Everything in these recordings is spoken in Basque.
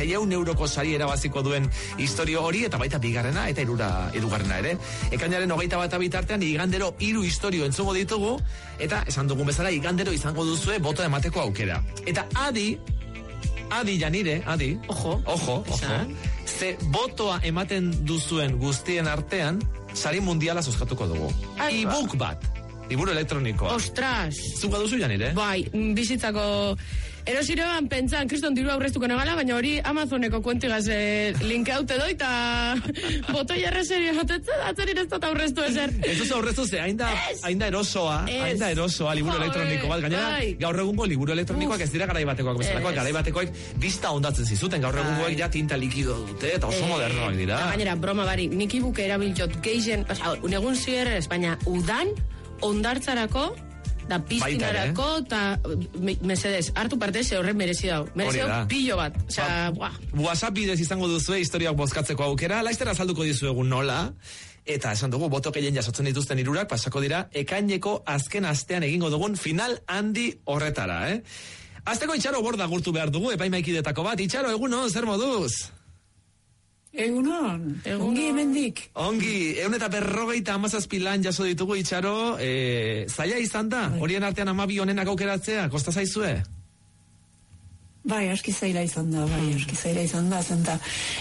€600 sari erabaziko duen historio hori, eta baita bigarrena eta hirugarrena ere. Ekainaren 21 bitartean igandero 3 istorio entzungo ditugu, eta esan dugun bezala igandero izango duzue boto emateko aukera. Eta adi Janire, ojo, ze botoa ematen duzuen guztien artean, sari mundiala zozkatuko dugu. E-book bat, liburu elektronikoa. Ostras! Zuka duzu, Janire? Bai, bizitzako... Erosiroan pentsan, kriston diru aurreztuko negala, baina hori Amazoneko kuentigaz link haute doi, eta botoi erreserio jotetzen, atzerin ez dut aurreztu ezer. Ez duz aurreztu ze, hain da erosoa liburu elektroniko bat, gainera gaur egungo liburu elektronikoak ez dira garaibatekoak bezalakoak, garaibatekoak bista ondatzen zizuten, gaur egungoek ja tinta likido dute, eta oso modernoak dira. Gainera, broma bari, nik ibuke erabiltzot geixen, unegun zier, Espainia, udan, ondartzarako, da piztinarako, eta mesedez, hartu parte ze horren merezi dau. Merezi dau pillo bat. WhatsApp bidez izango duzue historiak bozkatzeko aukera, laiztera azalduko dizuegu nola, eta esan dugu, boto gehien jasotzen dituzten hirurak pasako dira, ekaineko azken astean egingo dugun final handi horretara, Azteko Itxaro Borda gurtu behar dugu, epaimaikidetako bat. Itxaro, egunon, zer moduz? Egunon, ongi hemendik. Ongi, 157 lan jaso ditugu, Itxaro, zaila izan da, horien artean 12 honenak aukeratzea, kosta zaizue? Bai, aski zaila izan da, zenta,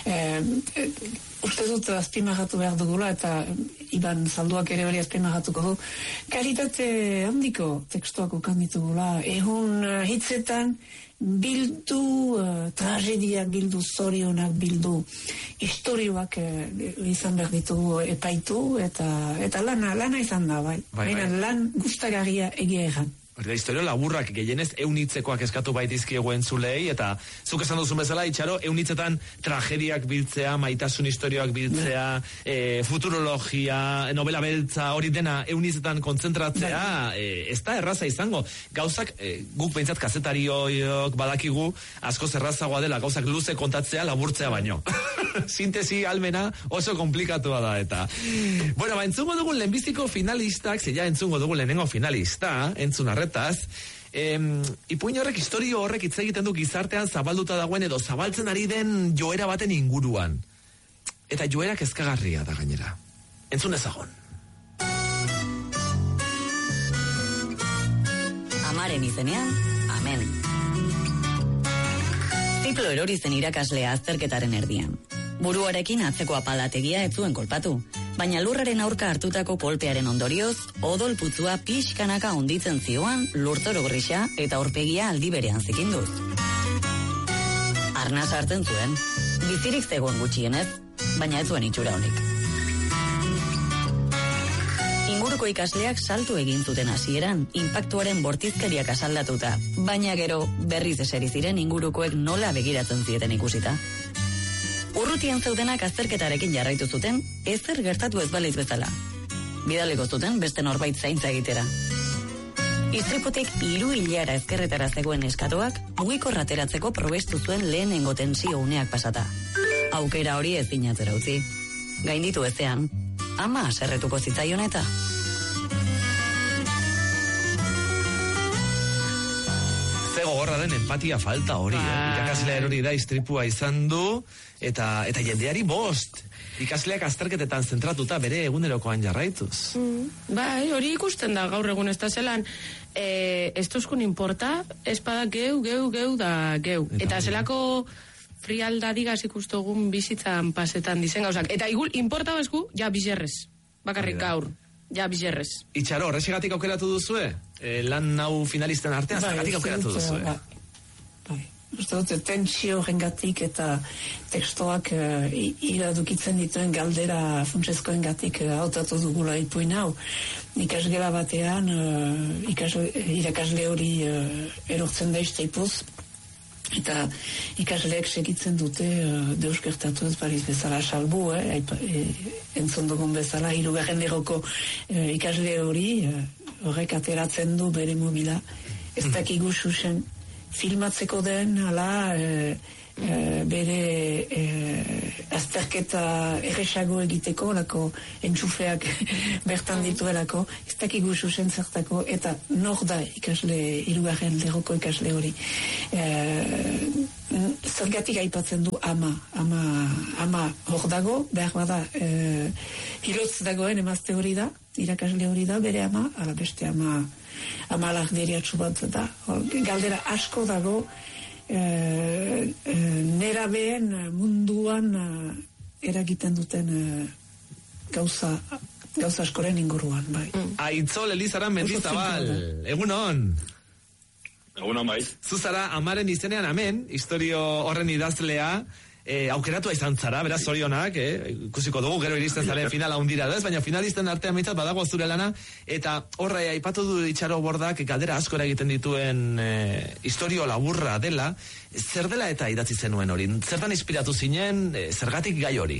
uste dut azpimagatu behar dugula, eta Iban Zalduak ere hori azpimagatuko du, kalitate handiko tekstuak ukan ditugula, hitzetan, bildu tragediak, bildu zorionak, bildu historioak izan behar ditugu epaitu, eta lana izan da, bai. Lan gustagarria egia egan. Historio laburrak gehienez eunitzekoak eskatu baitizkiegu entzulei, eta zuk esan duzun bezala, Itxaro, eunitzetan tragediak biltzea, maitasun historioak biltzea, futurologia, novela beltza, hori dena eunitzetan kontzentratzea, ez da erraza izango. Gauzak, guk behintzat kazetariok badakigu, askoz errazagoa dela, gauzak luze kontatzea, laburtzea baino. Sintesi almena oso komplikatua da, eta. Bueno, entzungo dugun lehenbiziko finalistak, zeia entzungo dugun lehenengo finalista, entzun arretaz, ipuin horrek, historio horrek hitz egiten du gizartean zabalduta dagoen edo zabaltzen ari den joera baten inguruan. Eta joera kezkagarria da gainera. Entzun ezagon. Amaren izenean, amen. Ziplo erori zen irakaslea azterketaren erdian. Buruarekin atzeko apalategia ez zuen kolpatu, baina lurraren aurka hartutako kolpearen ondorioz, odol putzua pixkanaka onditzen zioan lurtoro grisa eta aurpegia aldi berean zikinduz. Arnaz hartzen zuen, bizirik zegoen gutxienez, baina ez zuen itxura honik. Inguruko ikasleak saltu egin zuten hasieran, inpaktuaren bortizkeriak asaldatuta, baina gero berriz eseri ziren ingurukoek nola begiratzen zieten ikusita. Urrutien zeudenak azterketarekin jarraitu zuten, ezer gertatu ez baliz bezala. Bidaliko zuten beste norbait zaintza egitera. Istriputik 3 hilara ezkerretara zegoen eskatoak, mugikorra ateratzeko probestu zuen lehenengo tensio uneak pasata. Aukera hori ezin atzera utzi. Gainditu ezean, ama haserretuko zitzaion eta. Gogorra den empatia falta hori, irakaslea erori da istripua izan du, eta jendeari 5. Ikasleak azterketetan zentratuta bere egunerokoan jarraituz. Bai, hori ikusten da gaur egun ez da zelan, ez tuzkun importa, espada geu da geu. Eta zelako frialdadigaz ikustogun bizitzan pasetan dizen gauzak. Eta igul, importa bezku, ja bizerrez, bakarrik gaur. Ja, bizerrez. Itxaro, horrexegatik aukeratu duzue? Lan nau finalisten artean, zergatik aukeratu duzue? Bai, uste dute, tentsio rengatik eta tekstoak iradukitzen dituen galdera funtsezkoen gatik hautatu dugula ipuin hau. Ikasgela batean, irakasle hori erortzen da izteipuz, eta ikasleek segitzen dute deus gertatu ez bariz bezala salbu, entzun dugun bezala, 3. lerroko ikasle hori horrek ateratzen du bere mobila, ez dakigu zuzen filmatzeko den, ala bere azterketa erresago egiteko, lako entxufeak bertan dituelako, ez dakigu zuzen zertako, eta nor da ikasle, hirugarren lerroko ikasle hori. Zergatik aipatzen du ama hor dago, behar bada hilotz dagoen emazte hori da, irakasle hori da, bere ama, ala beste ama lagderiatsu bat da. Galdera asko dago, nerabeen munduan eragiten duten gauza askoren inguruan, bai. Aitzol Elizaran Mendizabal, egunon. Egunon, bai. Zuzara, amaren izenean amen, historio horren idazlea, aukeratua izan zara, beraz zorionak, ikusiko dugu, gero iristen zaren finala hundira, ez? Baina finalisten artean mitzat badago zure lana, eta horra aipatu du Itxaro Bordak galdera askora egiten dituen historio laburra dela, zer dela eta idatzi zenuen hori? Zertan inspiratu zinen, zergatik gai hori?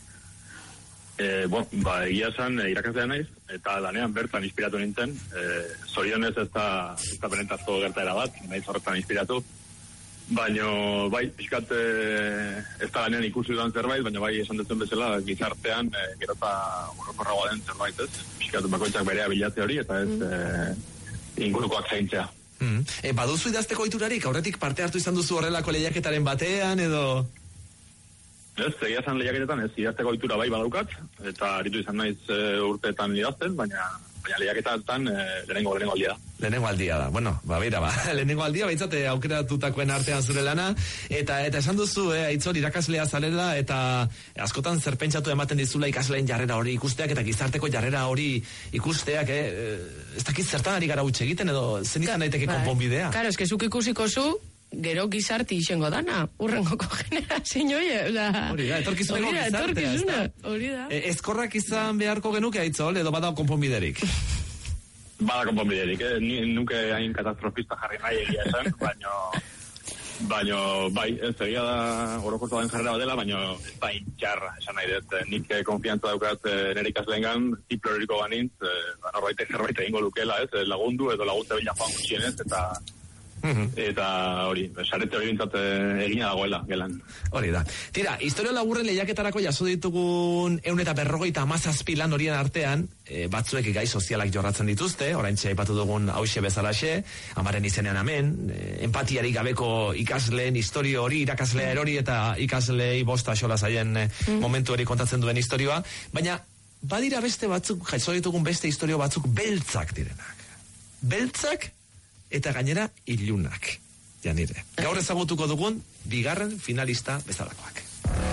Egia esan irakaslea naiz, eta lanean bertan inspiratu nintzen, zorionez ez da benetazko gertaera bat, naiz horretan inspiratu, baina, bai, pixkat ez da lanean ikusi dudan zerbait, baina bai, esan dutzen bezala, gizartean, gerota orokorragoa den zerbait, ez? Pixkat bakoitzak berea bilatze hori, eta ez ingurukoak zaintzea. Baduzu idazteko ohiturarik, aurretik parte hartu izan duzu horrelako lehiaketaren batean, edo... Ez, egia esan lehiaketetan ez, idazteko ohitura bai badaukat, eta aritu izan naiz urteetan idazten, baina lehiaketan lehenengo aldia da. Lehenengo aldia da, bueno, lehenengo aldia baitzate aukeratutakoen artean zure lana, eta esan duzu, Aitzol irakaslea zarela, eta askotan zer pentsatu ematen dizula ikasleen jarrera hori ikusteak, eta gizarteko jarrera hori ikusteak, ez dakit zertan ari gara utxe egiten, edo zenitan daiteke konponbidea. Karo, zuk ikusiko zu, gero gizarti izango dana, urrengoko generazio hori da, etorkizuneko gizartea, hori da. Ezkorrak izan beharko genuke, Aitzol, edo bada konponbiderik? Bada konponbiderik, nuke hain katastrofista jarri nahi egia esan, baino bai, ez egia da orokortu den jarrera dela, baino ez da intxarra, esan nahi dut, nik konfiantza daukat nire ikasleengan, tiploriko banintz, zerbait egingo lukela, ez, lagundu edo laguntza bila joan gutxienez, eta hori, sarete hori bintzat egina dagoela, gelan. Hori da. Tira, historia laburren lehiaketarako jaso ditugun 157 lan horien artean, batzuek gai sozialak jorratzen dituzte, oraintxe aipatu dugun hauxe bezalaxe, amaren izenean amen, empatiarik gabeko ikasleen historio hori, irakaslea erori eta ikaslei bosta xola zaien momentu hori kontatzen duen historioa, baina badira beste batzuk, jaso ditugun beste historio batzuk beltzak direnak. Beltzak eta gainera ilunak, janire. Gaur ezagutuko dugun, bigarren finalista bezalakoak.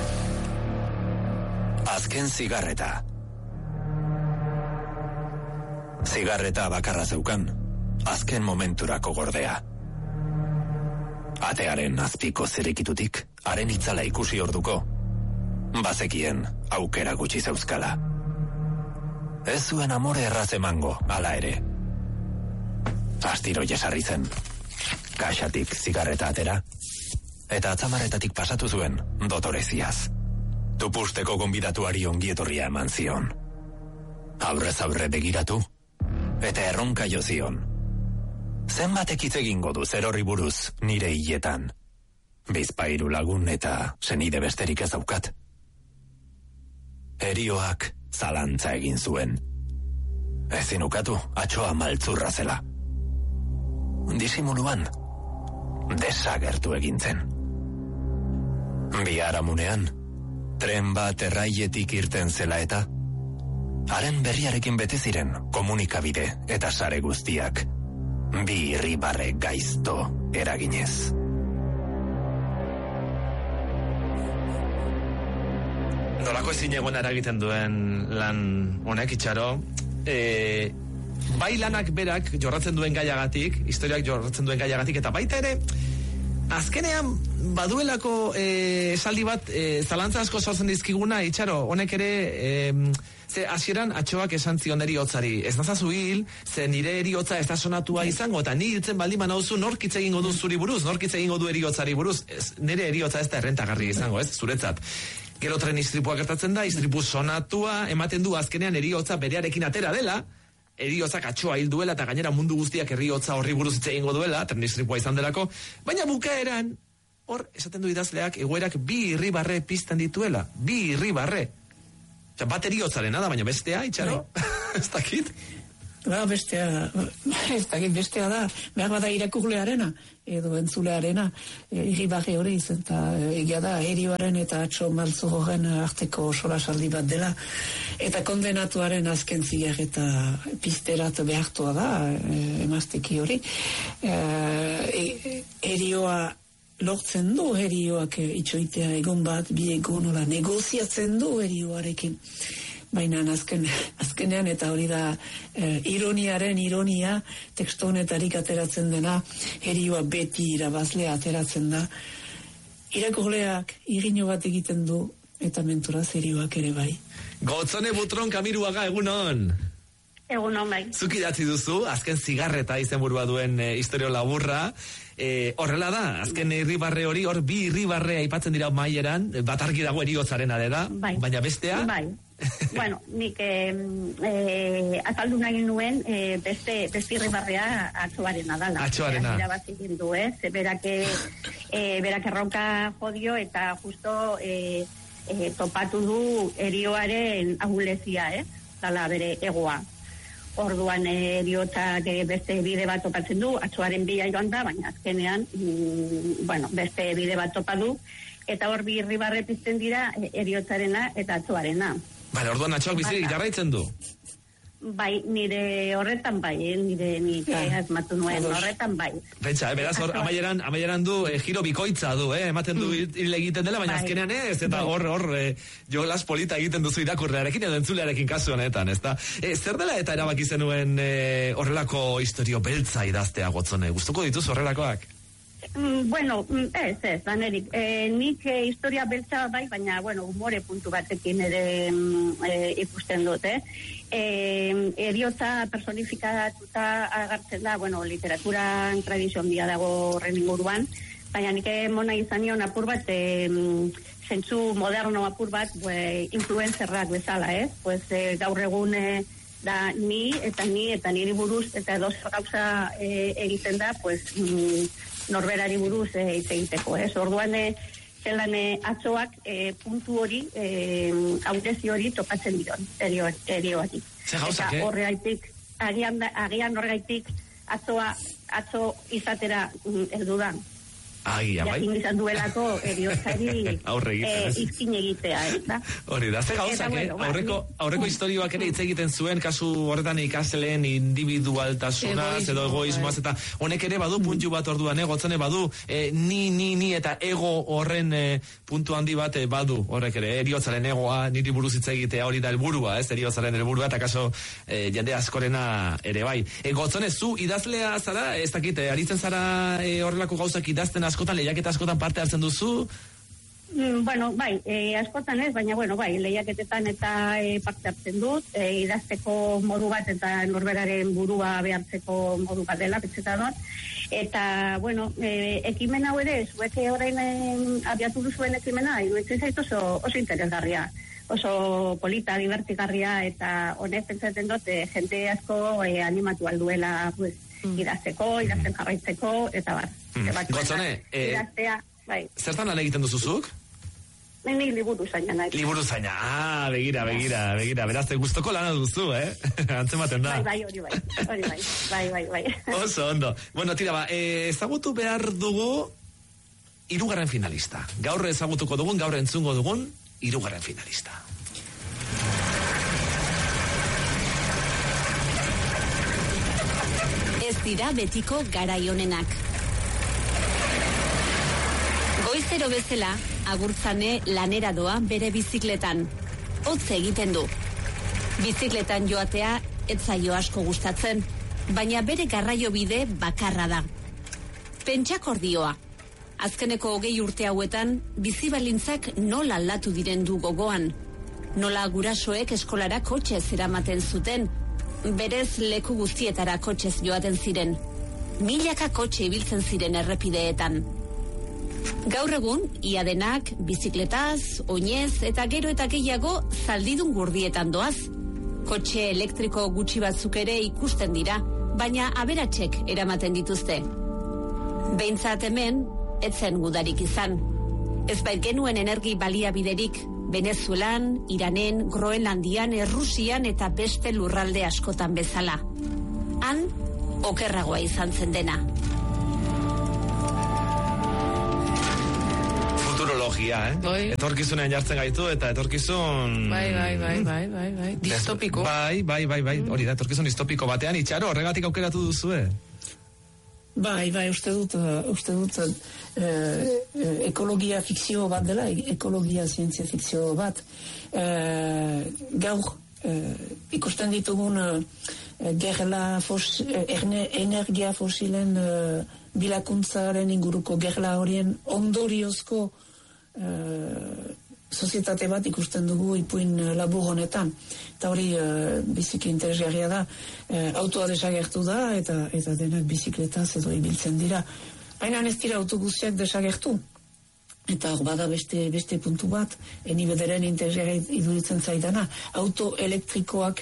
Azken zigarreta. Zigarreta bakarra zeukan, azken momenturako gordea. Atearen azpiko zirikitutik, haren itzala ikusi orduko. Bazekien, aukera gutxi zeuzkala. Ez zuen amore erraz emango, hala ere. Astiro jesarri zen. Kaxatik zigarreta atera, eta atzamarretatik pasatu zuen dotoreziaz. Tupusteko gonbidatuari ongietorria eman zion. Aurrez aurre begiratu, eta erronka jo zion. Zenbatek hitz egingo du zer horri buruz nire hiletan. Bizpahiru lagun eta senide besterik ez daukat. Erioak zalantza egin zuen. Ezin ukatu, atxoa maltzurra zela. Disimuluan, desagertu egintzen. Biharamunean, tren bat erraietik irten zela eta, haren berriarekin bete ziren komunikabide eta sare guztiak, bi irribarre gaizto eraginez. Nolako ezin egon eragiten duen lan honek, Itxaro, bai lanak berak jorratzen duen gaiagatik, historiak jorratzen duen gaiagatik, eta baita ere, azkenean baduelako esaldi bat zalantza asko sortzen dizkiguna, Itxaro, honek ere ze hasieran atxoak esan zion eriotzari, ez nazazu hil, ze nire eriotza ez da sonatua izango, eta ni hiltzen baldin banauzu nork hitz egingo du zuri buruz, nork hitz egingo du eriotzari buruz, nire eriotza ez da errentagarri izango, ez, zuretzat. Gero tren istripua gertatzen da, istripu sonatua ematen du azkenean eriotza berearekin atera dela, eriotzak atxoa hil duela eta gainera mundu guztiak eriotza horri buruz hitz egingo duela, tren istripua izan delako, baina bukaeran hor, esaten du idazleak, egoerak 2 irribarre pizten dituela. 2 irribarre. Bat eriotzarena da, baina bestea, itxaro? Ez dakit? Bestea da, behar bada irakurlearena, edo entzulearena, irribarre hori izan, eta egia da, erioaren eta atxo maltzororen arteko solasaldi bat dela, eta kondenatuaren azken zigar eta pizterat behartua da, emazteki hori, erioa lortzen du, erioak itxoitea egun bat, bi egun, negoziatzen du erioarekin. Baina azkenean eta hori da ironiaren ironia, teksto honetarik ateratzen dena, erioa beti irabazlea ateratzen da. Irakurleak irriño bat egiten du, eta menturaz erioak ere bai. Gotzone Butron Kamiruaga, egunon! Egunon bai. Zuk idatzi duzu, azken zigarreta izenburua duen istorio laburra, horrela da, azken irribarre hori, hor 2 irribarre aipatzen dira maieran, bat argi dago eriotzarena dela, bai. Baina bestea? Bai. Bueno, nik azaldu nahi nuen beste irribarrea atxoarena dala. Atxoarena. Berak erronka jodio eta justo topatu du erioaren ahulezia, dala bere egoa. Orduan eriotzak beste bide bat topatzen du, atxoaren bila joan da, baina azkenean, beste bide bat topatu, eta hor 2 irribarre pizten dira eriotzarena eta atxoarena. Bale, orduan atxoak bizirik jarraitzen du? Bai, nire horretan bai, nik asmatu nuen horretan bai. Pentsa, beraz, hor, amaieran du, giro bikoitza du, ematen du hil egiten dela, baina azkenean ez, eta hor, jolas polita egiten duzu irakurrearekin edo entzulearekin kasu honetan, ezta? Zer dela eta erabaki zenuen horrelako istorio beltza idaztea, Gotzone? Gustuko dituzu horrelakoak? Ez, danerik. Nik historia beltza bai, baina, humore puntu batekin ere ikusten dut, eriotza personifikatuta agartzen da, literaturan tradizio handia dago horren inguruan, baina nik mona izan nion apur bat, zentzu moderno apur bat, influenzerrak bezala, gaur egun da ni eta niri buruz, eta edo gauza egiten da, norberari buruz hitz egiteko, Orduan, zelan atzoak puntu hori, hautezi hori topatzen dion, erioatik. Eta horregaitik, agian horregaitik atzo izatera heldu da. Jakin izan duelako eriotzari izkin egitea, eta? Hori da, ze gauzak, aurreko historioak ere hitz egiten zuen, kasu horretan ikasleen individualtasunaz edo egoismoaz, eta honek ere badu puntu bat orduan, Gotzone badu, ni eta ego horren puntu handi bat badu, horrek ere, eriotzaren egoa, niri buruz hitz egitea hori da helburua, eriotzaren helburua, eta kaso jende askorena ere bai. Gotzone, zu idazlea zara, ez dakit, aritzen zara horrelako gauzak idazten askotan, lehiaketa askotan parte hartzen duzu? Bai, askotan ez, baina, bai, lehiaketetan eta parte hartzen dut, idazteko modu bat eta norberaren burua behartzeko modu bat dela, betxeta dut. Eta, ekimen hau ere, zuek orain abiatu duzuen ekimena, iruditzen zait oso interesgarria, oso polita, divertigarria, eta honek pentsatzen dut, jende asko animatu alduela, idazteko, idazten jarraitzeko, eta bar. Gotzone, zertan lan egiten duzuzuk? Ni liburuzaina nahi. Liburuzaina, begira, beraz, gustoko lana duzu, Antzematen da. Bai, hori bai. Oso, ondo. Bueno, tira, ezagutu behar dugu 3. finalista. Gaur ezagutuko dugun, gaur entzungo dugun 3. finalista. Ez dira betiko garai honenak. Goizero bezala, agurtzane lanera doa bere bizikletan. Hotz egiten du. Bizikletan joatea ez zaio asko gustatzen, baina bere garraio bide bakarra da. Pentsakordioa. Azkeneko 20 urte hauetan, bizibalintzak nola aldatu diren du gogoan. Nola gurasoek eskolara kotxez eramaten zuten, berez leku guztietara kotxez joaten ziren. Milaka kotxe ibiltzen ziren errepideetan. Gaur egun, ia denak, bizikletaz, oinez eta gero eta gehiago zaldidun gurdietan doaz. Kotxe elektriko gutxi batzuk ere ikusten dira, baina aberatsek eramaten dituzte. Behintzat hemen, etzen gudarik izan. Ez bait genuen energi baliabiderik, Venezuelan, Iranen, Groenlandian, Errusian eta beste lurralde askotan bezala. Han, okerragoa izan zen dena. Futurologia, Etorkizunean jartzen gaitu eta etorkizun... Bai. Distopiko. Bai. Hori da, etorkizun distopiko batean, Itxaro, horregatik aukeratu duzue. Bai, uste dut ekologia fikzio bat dela, ekologia zientzia fikzio bat. Gaur, ikusten ditugun energia fosilen bilakuntzaren inguruko gerla horien ondoriozko sozietate bat ikusten dugu ipuin labur honetan. Eta hori biziki interesgarria da. Autoa desagertu da eta denak bizikletaz edo ibiltzen dira. Baina ez dira auto guztiak desagertu. Eta hor bada beste puntu bat, eni bederen interesgarria iruditzen zaidana. Auto elektrikoak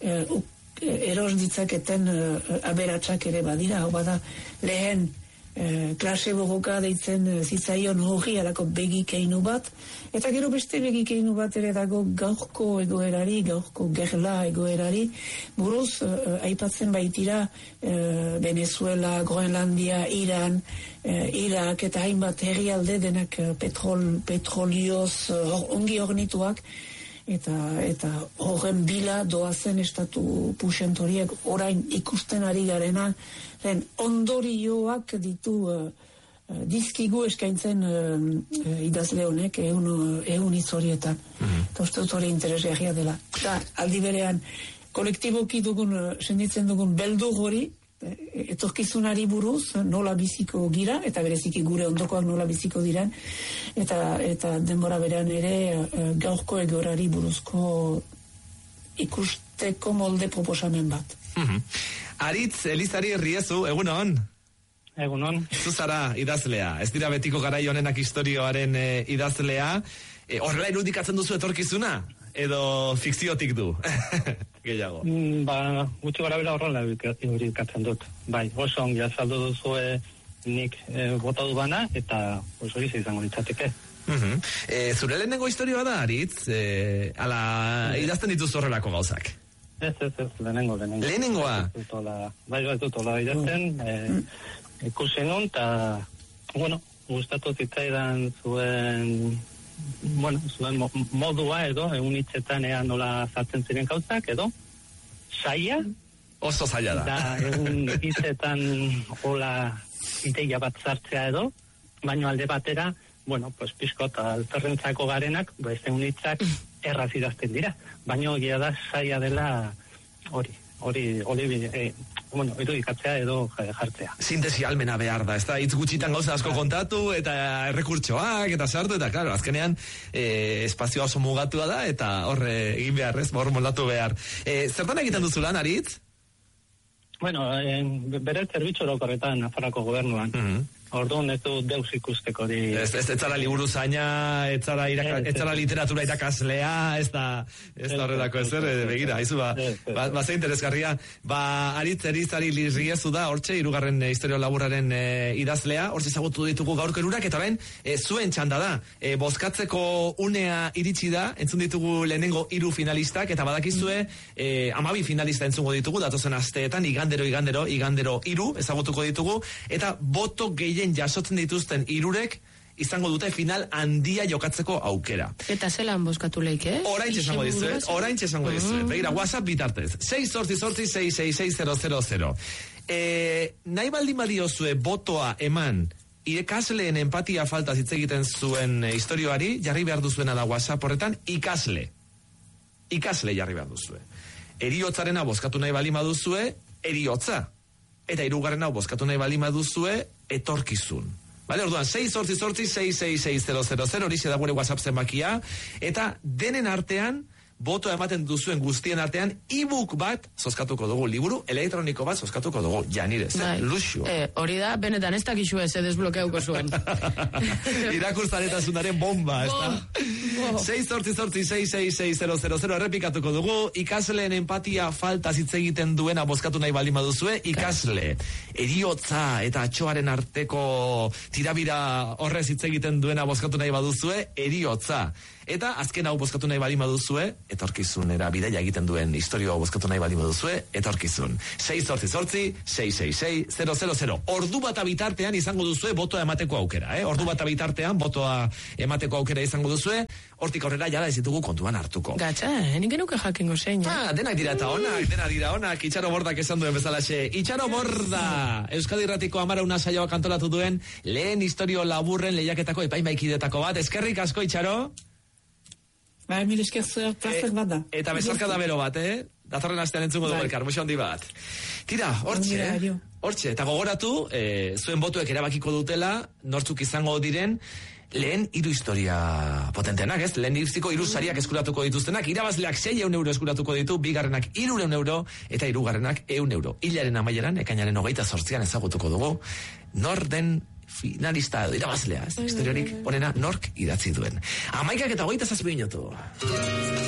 eros ditzaketen aberatsak ere badira. Hor bada lehen klase borroka deitzen zitzaion hori alako begikeinu bat, eta gero beste begikeinu bat ere dago gaurko egoerari, gaurko gerla egoerari, buruz aipatzen baitira Venezuela, Groenlandia, Iran, Irak eta hainbat herrialde denak petrolioz ongi ornituak, eta horren bila doazen estatu pusentoriek orain ikusten ari garena, ondorioak ditu dizkigu eskaintzen idazle honek ehun hitz horietan. Eta uste dut hori interesgarria dela. Aldi berean, kolektiboki senditzen dugun beldur hori, etorkizunari buruz, nola biziko gira, eta bereziki gure ondokoak nola biziko diren, eta denbora berean ere gaurko egorari buruzko ikusteko molde proposamen bat. Aritz, Elizari Riezu, egunon? Egunon. Zuzara idazlea, ez dira betiko garai honenak historioaren idazlea, horrela irudikatzen duzu etorkizuna? Edo fikziotik du? Gehiago. Gutxi gara bera horrela irudikatzen dut. Bai, oso ongi azaldu duzue nik bota du bana, eta oso hori izango litzateke. Zure lehenengo historioa da, Aritz? Ala, idazten dituzu horrelako gauzak? Ez, lehenengo. Lehenengoa? Bai, ez dut hola idazten, ikusi nun, eta, gustatu zitzaidan zuen modua edo, egun hitzetan nola zartzen ziren gauzak edo, saia. Oso saia da. Da, egun hitzetan hola ideia bat zartzea edo, baino alde batera, pizkot alferrentzako garenak, egun hitzak erraz idazten dira. Baino egia da saia dela hori irudikatzea edo jartzea. Sintesi almena behar da, ez da, hitz gutxitan gauza asko kontatu, eta errekurtsoak, eta sartu, eta klaro, azkenean espazioa oso mugatua da, eta horre egin behar, ez, hor moldatu behar. Zertan egiten duzu lan, Aritz? Bere zerbitzu orokorretan Nafarroako gobernuan. Orduan ez du deus ikusteko di... Ez zara liburu zaina, ez zara literatura irakaslea, ez da horrelako ezer, begira, haizu ze interesgarria. Aritz Elizari Riezu da, hortxe, 3. historio laburraren idazlea, hortxe ezagutu ditugu gaurko erurak, eta orain, zuen txanda da, bozkatzeko unea iritsi da, entzun ditugu lehenengo 3 finalistak, eta badakizue, 12 finalista entzungo ditugu, datozen asteetan, igandero 3 ezagutuko ditugu, eta boto gehien jasotzen dituzten 3 izango dute final handia jokatzeko aukera. Eta zelan bozkatu leike, Oraintxe esango dizuet. Begira, WhatsApp bitartez. 688-666-000. Nahi baldin badiozue botoa eman ikasleen empatia falta hitz egiten zuen istorioari, jarri behar duzuena da WhatsApp horretan, ikasle jarri behar duzue. Heriotzarena bozkatu nahi baldin baduzue, heriotza. Eta 3. bozkatu nahi baldin baduzue, etorkizun. Bale, orduan, 688-666-000, hori da gure WhatsApp zenbakia, eta denen artean, boto ematen duzuen guztien artean, e-book bat zozkatuko dugu, liburu elektroniko bat zozkatuko dugu, janire, luxu. Hori da, benetan ez dakizu ez desblokeauko zuen. Irakurtzaretasunaren bomba, ez da? 688-666-000 errepikatuko dugu. Ikasleen empatia falta hitz egiten duena bozkatu nahi baldin baduzue. Ikasle, eriotza eta atxoaren arteko tirabira horrez hitz egiten duena bozkatu nahi baduzue. Eriotza. Eta azken hau bozkatu nahi baldin baduzue, etorkizunera bidaia egiten duen historio bozkatu nahi baldin baduzue, etorkizun. 688-666-000. Ordu bata bitartean izango duzue botoa emateko aukera, Ordu bata bitartean botoa emateko aukera izango duzue, hortik aurrera jala ez ditugu kontuan hartuko. Gatxa, nik genuke jakingo zein. Denak dira eta onak, Itxaro Bordak esan duen bezalaxe. Itxaro Borda, Euskadi Irratiko 11 saioa kantolatu duen lehen historio laburren lehiaketako epaimaikidetako bat. Eskerrik asko, Itxaro. Bai, mil esker zuer, plazer bada. Eta bezarka da bero bat, Datorren astean entzungo dugu elkar, muxo handi bat. Tira, hortxe, eta gogoratu, zuen botuek erabakiko dutela, nortzuk izango diren, lehen 3 historia potentenak, lehen irtziko 3 sariak eskuratuko dituztenak, irabazleak 600 euro eskuratuko ditu, bigarrenak 300 euro, eta hirugarrenak 100 euro. Hilaren amaieran, ekainaren 28an ezagutuko dugu, nor den finalista edo irabazlea, historiorik onena nork idatzi duen. 11:27 minutu.